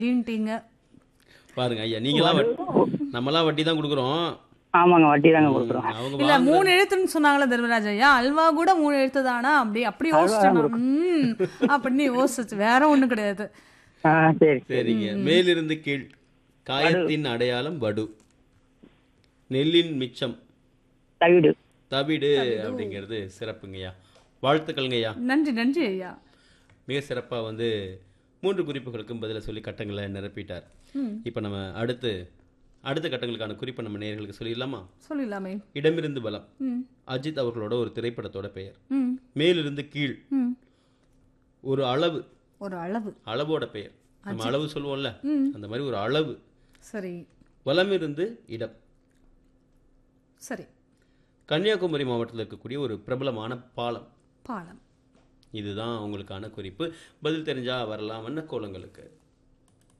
டீன்ட்டீங்க. பாருங்க ஐயா, நீங்களாம் நம்மலாம் வட்டி தான் கொடுக்குறோம். ஆமாங்க, வட்டி தாங்க கொடுக்குறோம். அவங்க இல்ல வாங்குற 3 எழுத்துன்னு சொன்னாங்களே தர்மராஜ் ஐயா. அல்வா கூட 3 எழுத்து தானா? அப்படி அல்வா தான் யோசிச்சேன் நான். கொடுக்கும். அப்படின்னு யோசிச்சு வேற ஒண்ணும் கிடையாது. சரி சரி. சரிங்க. மேலிருந்து கீழ். காயத்தின் அடையாளம் வடு. நெல்லின் மிச்சம் தவிடு. தவிடு அப்படிங்கிறது சிறப்புங்கய்யா. வாழ்த்துக்கள்ங்கய்யா. நன்றி நன்றி ஐயா. மிக சிறப்பாக வந்து 3 குறிப்புகளுக்கும் பதில சொல்லி கட்டங்களை நிரப்பிட்டார். இப்போ நம்ம அடுத்த கட்டங்களுக்கான குறிப்பை நம்ம நேயர்களுக்கு சொல்லிடலாமா? சொல்லிடலாமே. இடமிருந்து பலம். ம் அஜித் அவர்களோட ஒரு திரைப்படத்தோட பெயர். ம் மேலிருந்து கீழ். ம் ஒரு அளவு. ஒரு அளவு. அளவோட பெயர். நம்ம அளவு சொல்லுவோம்ல, அந்த மாதிரி ஒரு அளவு. சரி வலமிருந்து இடம். சரி. கன்னியாகுமரி மாவட்டத்தில் இருக்கக்கூடிய ஒரு பிரபலமான பாலம். பாலம். இதுதான் உங்களுக்கான குறிப்பு. பதில் தெரிஞ்சா வரலாம் வண்ண கோலங்களுக்கு.